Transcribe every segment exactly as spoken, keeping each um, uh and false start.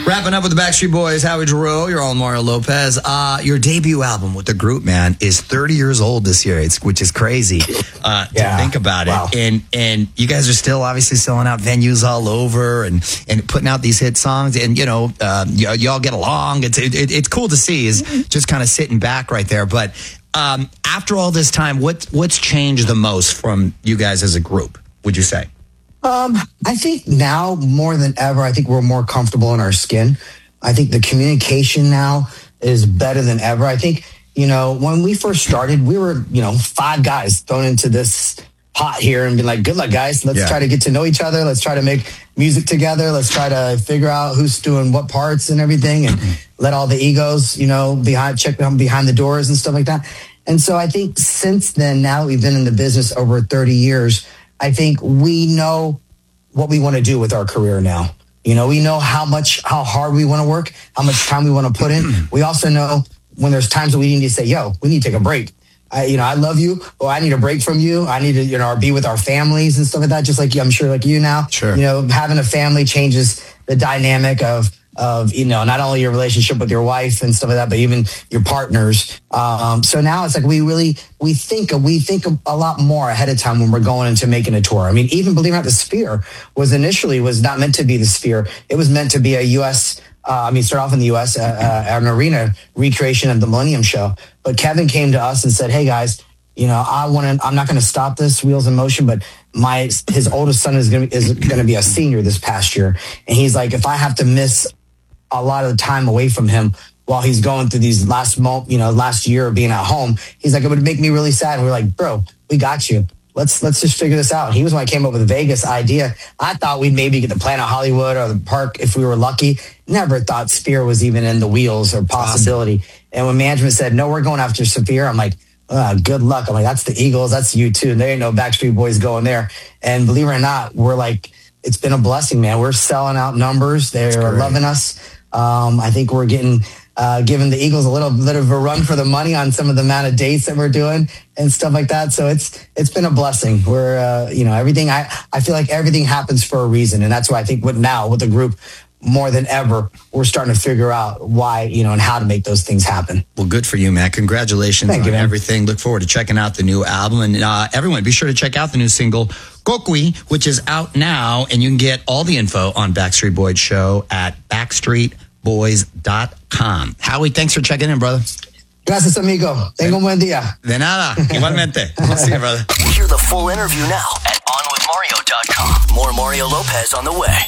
Wrapping up with the Backstreet Boys, Howie Giroux, you're all Mario Lopez. Uh, your debut album with the group, man, is thirty years old this year, it's, which is crazy uh, yeah. to think about wow. it. And and you guys are still obviously selling out venues all over and, and putting out these hit songs. And, you know, um, y- y'all get along. It's it, it, it's cool to see is just kind of sitting back right there. But um, after all this time, what what's changed the most from you guys as a group, would you say? Um, I think now more than ever, I think we're more comfortable in our skin. I think the communication now is better than ever. I think, you know, when we first started, we were, you know, five guys thrown into this pot here and be like, good luck, guys. Let's yeah. try to get to know each other. Let's try to make music together. Let's try to figure out who's doing what parts and everything and let all the egos, you know, behind, check them behind the doors and stuff like that. And so I think since then, now that we've been in the business over thirty years, I think we know what we want to do with our career now. You know, we know how much, how hard we want to work, how much time we want to put in. We also know when there's times that we need to say, yo, we need to take a break. I, you know, I love you, or I need a break from you. I need to, you know, be with our families and stuff like that. Just like, I'm sure like you now, sure. You know, having a family changes the dynamic of, of, you know, not only your relationship with your wife and stuff like that, but even your partners. Um, so now it's like we really, we think, we think a lot more ahead of time when we're going into making a tour. I mean, even believe it or not, the Sphere was initially was not meant to be the Sphere. It was meant to be a U S, uh, I mean, start off in the U S, uh, uh, an arena recreation of the Millennium Show. But Kevin came to us and said, hey guys, you know, I want to, I'm not going to stop this Wheels in Motion, but my, his oldest son is going to, is going to be a senior this past year. And he's like, if I have to miss a lot of the time away from him while he's going through these last mo, you know, last year of being at home, he's like, it would make me really sad. And we're like, bro, we got you. Let's, let's just figure this out. He was when I came up with the Vegas idea. I thought we'd maybe get the Planet Hollywood or the park if we were lucky. Never thought Sphere was even in the wheels or possibility. Awesome. And when management said, no, we're going after Sphere, I'm like, uh, good luck. I'm like, that's the Eagles. That's you too. And there ain't no Backstreet Boys going there. And believe it or not, we're like, it's been a blessing, man. We're selling out numbers. They're loving us. Um, I think we're getting, uh, giving the Eagles a little bit of a run for the money on some of the amount of dates that we're doing and stuff like that. So it's, it's been a blessing. We're, uh, you know, everything, I, I feel like everything happens for a reason. And that's why I think with now with the group more than ever, we're starting to figure out why, you know, and how to make those things happen. Well, good for you, man. Congratulations Thank on you, man. everything. Look forward to checking out the new album. And uh, everyone, be sure to check out the new single, Kokwi, which is out now. And you can get all the info on Backstreet Boys Show at backstreet boys dot com. Howie, thanks for checking in, brother. Gracias, amigo. Tengo un buen día. De nada. Igualmente. We'll see you, brother. Hear the full interview now at on with mario dot com. More Mario Lopez on the way.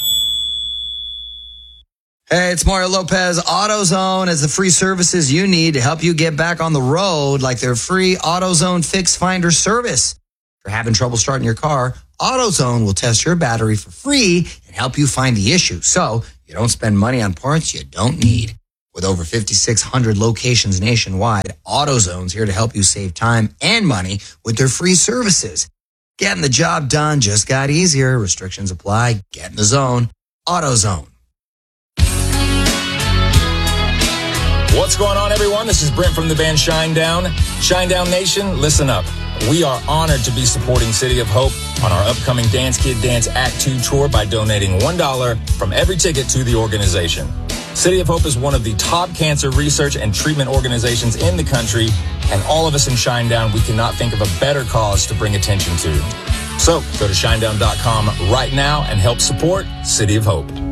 Hey, it's Mario Lopez. AutoZone has the free services you need to help you get back on the road, like their free AutoZone Fix Finder service. If you're having trouble starting your car, AutoZone will test your battery for free and help you find the issue, so you don't spend money on parts you don't need. With over fifty-six hundred locations nationwide, AutoZone's here to help you save time and money with their free services. Getting the job done just got easier. Restrictions apply. Get in the zone. AutoZone. What's going on, everyone? This is Brent from the band Shinedown. Shinedown Nation, listen up. We are honored to be supporting City of Hope on our upcoming Dance Kid Dance Act two tour by donating one dollar from every ticket to the organization. City of Hope is one of the top cancer research and treatment organizations in the country, and all of us in Shinedown, we cannot think of a better cause to bring attention to. So go to shinedown dot com right now and help support City of Hope.